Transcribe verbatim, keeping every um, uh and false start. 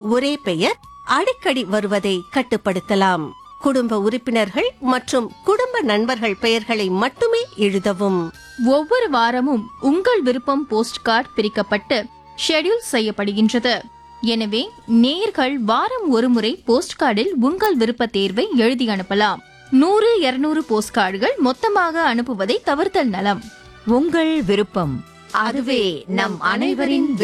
ஒரே பெயர் அடிக்கடி வருவதை கட்டுப்படுத்தலாம். குடும்ப உறுப்பினர்கள் மற்றும் குடும்ப நண்பர்கள் பெயர்களை மட்டுமே எழுதவும். ஒவ்வொரு வாரமும் உங்கள் விருப்பம் போஸ்ட் கார்டு பிரிக்கப்பட்டு ஷெட்யூல் செய்யப்படுகின்றது. எனவே நேயர்கள் வாரம் ஒருமுறை போஸ்ட் கார்டில் உங்கள் விருப்ப தேர்வை எழுதி அனுப்பலாம். நூறு இருநூறு போஸ்ட் கார்டுகள் மொத்தமாக அனுப்புவதை தவிர்த்தல் நலம். உங்கள் விருப்பம், அதுவே நம் அனைவரின்